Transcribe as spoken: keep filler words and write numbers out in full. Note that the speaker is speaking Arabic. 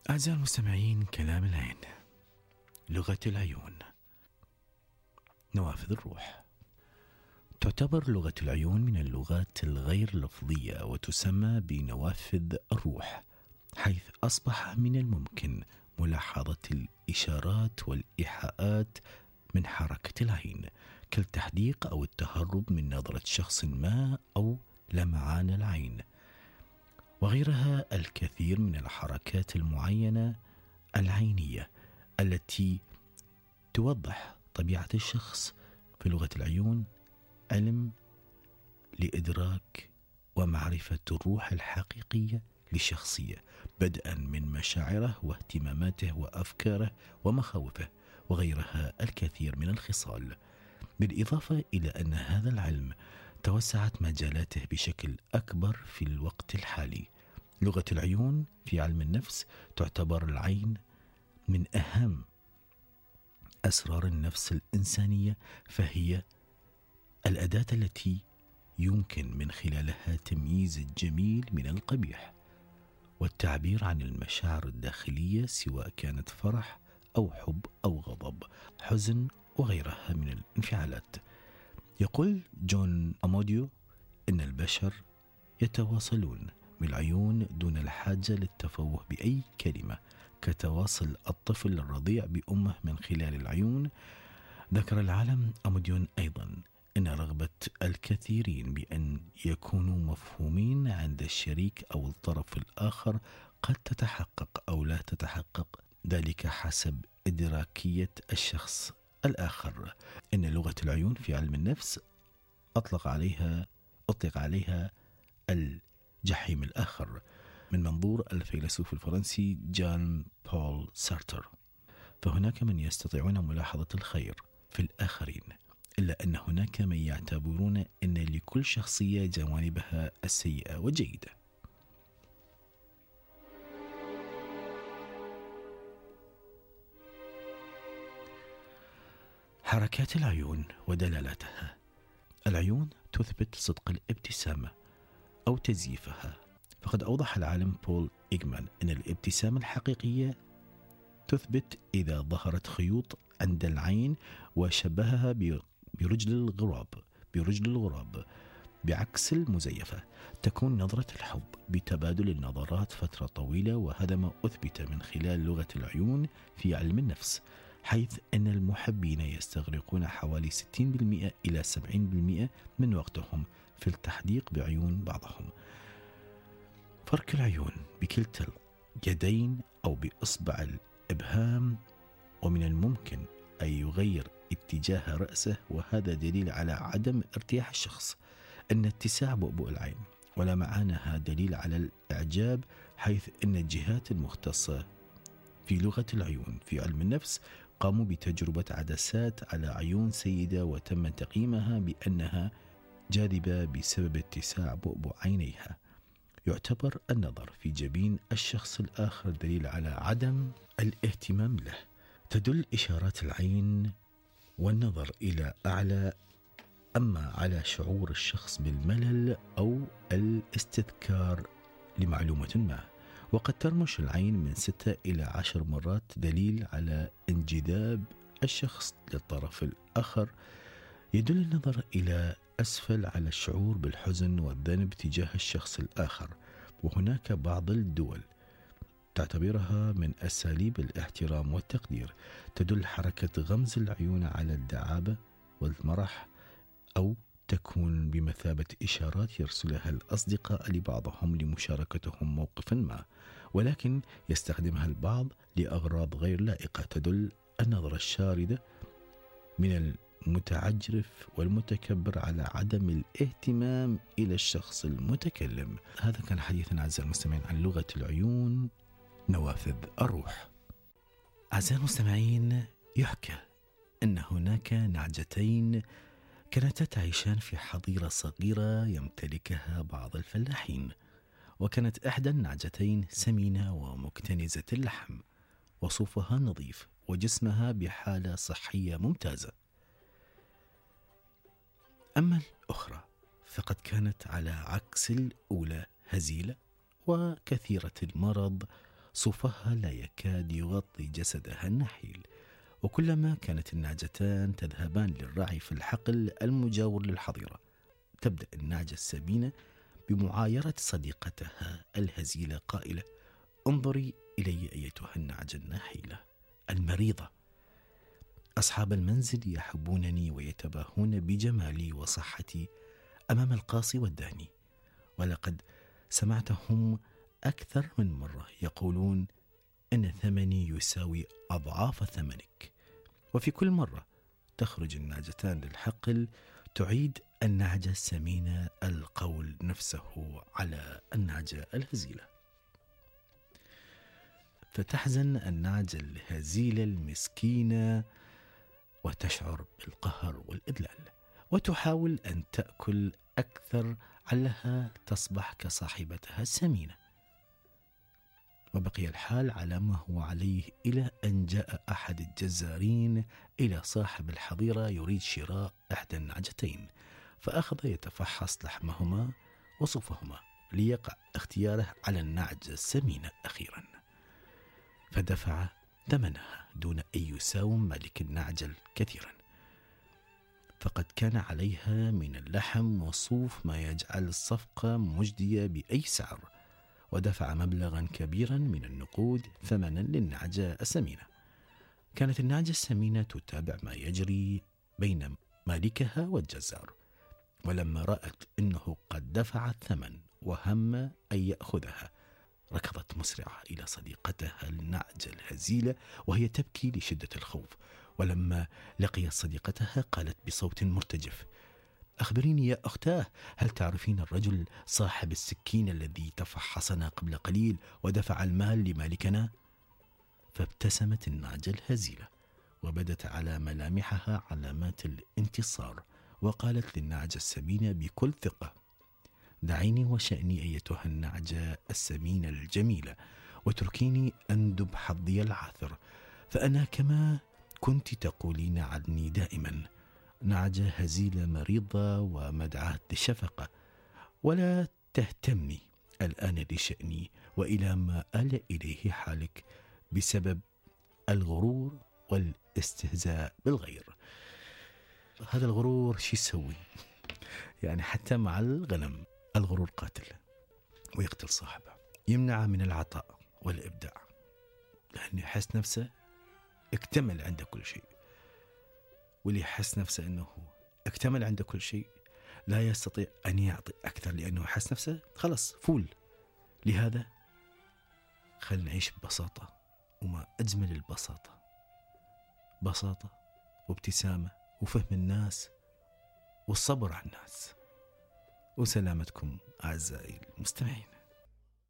أعزائي المستمعين، كلام العين، لغة العيون، نوافذ الروح. تعتبر لغة العيون من اللغات الغير لفظية وتسمى بنوافذ الروح، حيث أصبح من الممكن ملاحظة الإشارات والإيحاءات من حركة العين، كالتحديق أو التهرب من نظرة شخص ما أو لمعان العين، وغيرها الكثير من الحركات المعينة العينية التي توضح طبيعة الشخص. في لغة العيون علم لإدراك ومعرفة الروح الحقيقية للشخصية، بدءا من مشاعره واهتماماته وأفكاره ومخاوفه وغيرها الكثير من الخصال. بالإضافة إلى أن هذا العلم توسعت مجالاته بشكل أكبر في الوقت الحالي. لغة العيون في علم النفس تعتبر العين من أهم أسرار النفس الإنسانية، فهي الأداة التي يمكن من خلالها تمييز الجميل من القبيح والتعبير عن المشاعر الداخلية، سواء كانت فرح أو حب أو غضب، حزن وغيرها من الانفعالات. يقول جون أموديو إن البشر يتواصلون بالعيون دون الحاجة للتفوه بأي كلمة، كتواصل الطفل الرضيع بأمه من خلال العيون. ذكر العالم أموديون أيضا إن رغبة الكثيرين بأن يكونوا مفهومين عند الشريك أو الطرف الآخر قد تتحقق أو لا تتحقق، ذلك حسب إدراكية الشخص الآخر. إن لغة العيون في علم النفس أطلق عليها أطلق عليها الجحيم الآخر من منظور الفيلسوف الفرنسي جان بول سارتر. فهناك من يستطيعون ملاحظة الخير في الآخرين، إلا أن هناك من يعتبرون أن لكل شخصية جوانبها السيئة والجيدة. حركات العيون ودلالاتها. العيون تثبت صدق الابتسامة أو تزييفها، فقد أوضح العالم بول إيغمان أن الابتسامة الحقيقية تثبت إذا ظهرت خيوط عند العين وشبهها برجل الغراب برجل الغراب بعكس المزيفة. تكون نظرة الحب بتبادل النظرات فترة طويلة، وهذا ما أثبت من خلال لغة العيون في علم النفس، حيث أن المحبين يستغرقون حوالي ستين بالمئة إلى سبعين بالمئة من وقتهم في التحديق بعيون بعضهم. فرك العيون بكلتا اليدين أو بإصبع الإبهام، ومن الممكن أن يغير اتجاه رأسه، وهذا دليل على عدم ارتياح الشخص. أن اتساع بؤبؤ العين ولمعانها دليل على الإعجاب، حيث أن الجهات المختصة في لغة العيون في علم النفس قاموا بتجربة عدسات على عيون سيدة، وتم تقييمها بأنها جاذبة بسبب اتساع بؤبؤ عينيها. يعتبر النظر في جبين الشخص الآخر دليل على عدم الاهتمام له. تدل إشارات العين والنظر إلى أعلى أما على شعور الشخص بالملل أو الاستذكار لمعلومة ما. وقد ترمش العين من ستة إلى عشر مرات، دليل على انجذاب الشخص للطرف الآخر. يدل النظر إلى أسفل على الشعور بالحزن والذنب تجاه الشخص الآخر. وهناك بعض الدول تعتبرها من أساليب الاحترام والتقدير. تدل حركة غمز العيون على الدعابة والمرح، أو تكون بمثابة إشارات يرسلها الأصدقاء لبعضهم لمشاركتهم موقف ما، ولكن يستخدمها البعض لأغراض غير لائقة. تدل النظرة الشاردة من المتعجرف والمتكبر على عدم الاهتمام إلى الشخص المتكلم. هذا كان حديثنا أعزائي المستمعين عن لغة العيون، نوافذ الروح. أعزائي المستمعين، يحكى أن هناك نعجتين كانتا تعيشان في حظيرة صغيرة يمتلكها بعض الفلاحين، وكانت إحدى النعجتين سمينة ومكتنزة اللحم، وصوفها نظيف وجسمها بحالة صحية ممتازة. أما الأخرى فقد كانت على عكس الأولى هزيلة وكثيرة المرض، صوفها لا يكاد يغطي جسدها النحيل. وكلما كانت النعجتان تذهبان للرعي في الحقل المجاور للحظيرة، تبدأ النعجة السمينة بمعايرة صديقتها الهزيلة قائلة: انظري إلي أيتها النعجة النحيلة المريضة. أصحاب المنزل يحبونني ويتباهون بجمالي وصحتي أمام القاصي والداني، ولقد سمعتهم أكثر من مرة يقولون إن ثمني يساوي أضعاف ثمنك. وفي كل مرة تخرج النعجتان للحقل تعيد النعجة السمينة القول نفسه على النعجة الهزيلة، فتحزن النعجة الهزيلة المسكينة وتشعر بالقهر والإذلال، وتحاول أن تأكل أكثر علها تصبح كصاحبتها السمينة. وبقي الحال على ما هو عليه إلى أن جاء أحد الجزارين إلى صاحب الحظيرة يريد شراء إحدى النعجتين، فأخذ يتفحص لحمهما وصوفهما ليقع اختياره على النعجة السمينة أخيرا، فدفع ثمنها دون أن يساوم مالك النعجة كثيرا، فقد كان عليها من اللحم والصوف ما يجعل الصفقة مجدية بأي سعر، ودفع مبلغا كبيرا من النقود ثمنا للنعجة السمينة. كانت النعجة السمينة تتابع ما يجري بين مالكها والجزار، ولما رأت أنه قد دفع الثمن وهم أن يأخذها، ركضت مسرعة إلى صديقتها النعجة الهزيلة وهي تبكي لشدة الخوف. ولما لقيت صديقتها قالت بصوت مرتجف: أخبريني يا أختاه، هل تعرفين الرجل صاحب السكين الذي تفحصنا قبل قليل ودفع المال لمالكنا؟ فابتسمت النعجة الهزيلة وبدت على ملامحها علامات الانتصار، وقالت للنعجة السمينة بكل ثقة: دعيني وشأني أيتها النعجة السمينة الجميلة، وتركيني أندب حظي العاثر، فأنا كما كنت تقولين عني دائما نعجة هزيلة مريضة ومدعاة للشفقة، ولا تهتمي الآن لشأني وإلى ما آل إليه حالك بسبب الغرور والاستهزاء بالغير. هذا الغرور شو يسوي؟ يعني حتى مع الغنم الغرور قاتل ويقتل صاحبه، يمنعه من العطاء والإبداع، لأنه يحس نفسه اكتمل عنده كل شيء، واللي يحس نفسه أنه اكتمل عنده كل شيء لا يستطيع أن يعطي أكثر، لأنه يحس نفسه خلص فول. لهذا خلنا نعيش ببساطة، وما أجمل البساطة، بساطة وابتسامة وفهم الناس والصبر على الناس. وسلامتكم أعزائي المستمعين.